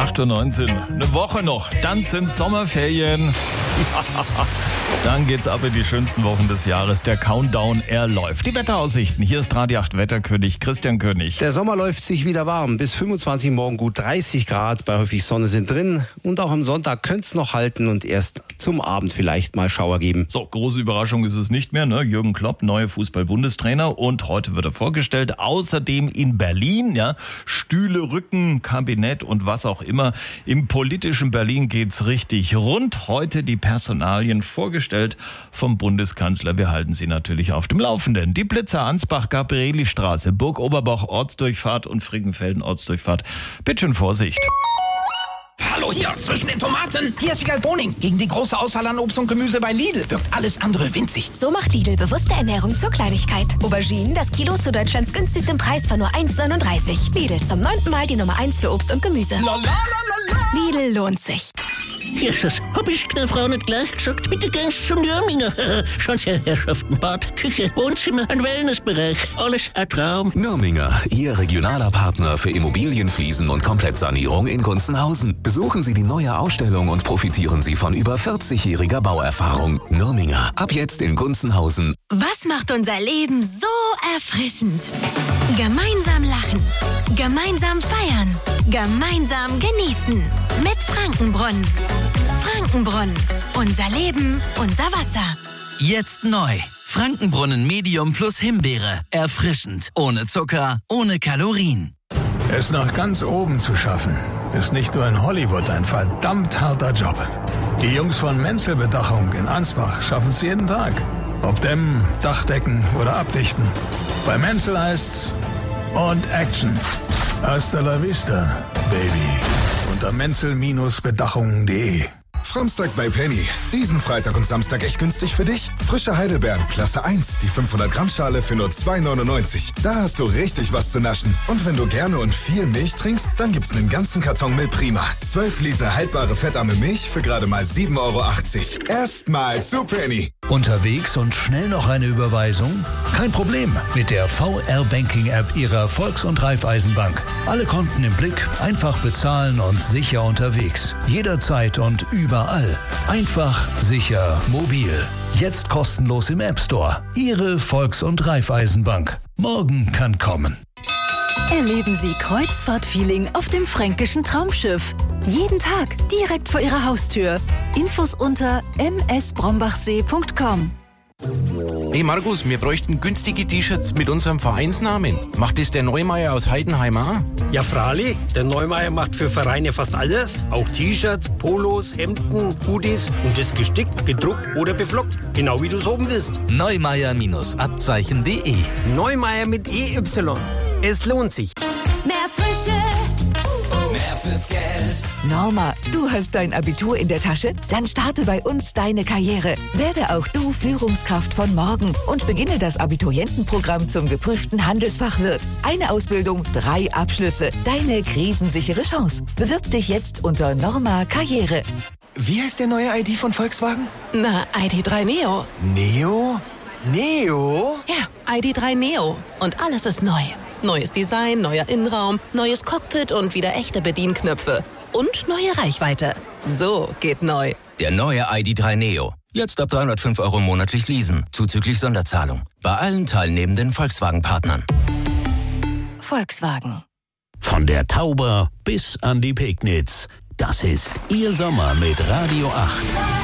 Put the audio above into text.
8:19 Uhr. Eine Woche noch, dann sind Sommerferien. Dann geht's ab in die schönsten Wochen des Jahres. Der Countdown, er läuft. Die Wetteraussichten. Hier ist Radio 8 Wetterkönig Christian König. Der Sommer läuft sich wieder warm. Bis 25 morgen gut 30 Grad. Bei häufig Sonne sind drin. Und auch am Sonntag könnte es noch halten und erst zum Abend vielleicht mal Schauer geben. So, große Überraschung ist es nicht mehr. Ne? Jürgen Klopp, neuer Fußball-Bundestrainer. Und heute wird er vorgestellt. Außerdem in Berlin. Ja, Stühle, Rücken, Kabinett und was auch immer. Im politischen Berlin geht's richtig rund. Heute die Personalien vorgestellt vom Bundeskanzler. Wir halten Sie natürlich auf dem Laufenden. Die Blitzer Ansbach, Gabrielistraße, Burg Oberbach Ortsdurchfahrt und Frickenfelden Ortsdurchfahrt. Bitte schön Vorsicht. Hallo hier, zwischen den Tomaten. Hier ist Wiegald Boning. Gegen die große Auswahl an Obst und Gemüse bei Lidl wirkt alles andere winzig. So macht Lidl bewusste Ernährung zur Kleinigkeit. Auberginen, das Kilo zu Deutschlands günstigsten Preis von nur 1,39. Lidl, zum 9. Mal die Nummer 1 für Obst und Gemüse. Lidl lohnt sich. Jesus, hab ich der Frau nicht gleich gesagt, bitte gehst zum Nürminger. Schauen Sie, Herrschaften, Bad, Küche, Wohnzimmer, ein Wellnessbereich, alles ein Traum. Nürminger, Ihr regionaler Partner für Immobilienfliesen und Komplettsanierung in Gunzenhausen. Besuchen Sie die neue Ausstellung und profitieren Sie von über 40-jähriger Bauerfahrung. Nürminger, ab jetzt in Gunzenhausen. Was macht unser Leben so erfrischend? Gemeinsam lachen, gemeinsam feiern, gemeinsam genießen. Mit Frankenbrunnen. Frankenbrunnen. Unser Leben, unser Wasser. Jetzt neu. Frankenbrunnen Medium plus Himbeere. Erfrischend. Ohne Zucker, ohne Kalorien. Es nach ganz oben zu schaffen, ist nicht nur in Hollywood ein verdammt harter Job. Die Jungs von Menzel Bedachung in Ansbach schaffen es jeden Tag. Ob dämmen, Dachdecken oder abdichten. Bei Menzel heißt's und Action. Hasta la vista, Baby. Unter menzel-bedachung.de. Samstag bei Penny. Diesen Freitag und Samstag echt günstig für dich. Frische Heidelbeeren, Klasse 1, die 500 Gramm Schale für nur 2,99. Da hast du richtig was zu naschen. Und wenn du gerne und viel Milch trinkst, dann gibt's einen ganzen Karton Milch Prima. 12 Liter haltbare fettarme Milch für gerade mal 7,80 Euro. Erstmal zu Penny. Unterwegs und schnell noch eine Überweisung? Kein Problem mit der VR-Banking-App Ihrer Volks- und Raiffeisenbank. Alle Konten im Blick, einfach bezahlen und sicher unterwegs. Jederzeit und überall. Einfach, sicher, mobil. Jetzt kostenlos im App Store. Ihre Volks- und Raiffeisenbank. Morgen kann kommen. Erleben Sie Kreuzfahrt-Feeling auf dem fränkischen Traumschiff. Jeden Tag direkt vor Ihrer Haustür. Infos unter msbrombachsee.com. Hey Markus, wir bräuchten günstige T-Shirts mit unserem Vereinsnamen. Macht das der Neumeier aus Heidenheim auch? Ja, Frali, der Neumeier macht für Vereine fast alles. Auch T-Shirts, Polos, Hemden, Hoodies und das gestickt, gedruckt oder beflockt. Genau wie du es oben willst. Neumeier-Abzeichen.de. Neumeier mit EY. Es lohnt sich. Mehr Frische. Mehr fürs Geld. Norma, du hast dein Abitur in der Tasche? Dann starte bei uns deine Karriere. Werde auch du Führungskraft von morgen und beginne das Abiturientenprogramm zum geprüften Handelsfachwirt. Eine Ausbildung, 3 Abschlüsse. Deine krisensichere Chance. Bewirb dich jetzt unter Norma Karriere. Wie heißt der neue ID von Volkswagen? Na, ID3 Neo. Neo? Neo? Ja, ID3 Neo. Und alles ist neu. Neues Design, neuer Innenraum, neues Cockpit und wieder echte Bedienknöpfe. Und neue Reichweite. So geht neu. Der neue ID3 Neo. Jetzt ab 305 Euro monatlich leasen, zuzüglich Sonderzahlung. Bei allen teilnehmenden Volkswagen-Partnern. Volkswagen. Von der Tauber bis an die Pegnitz. Das ist Ihr Sommer mit Radio 8.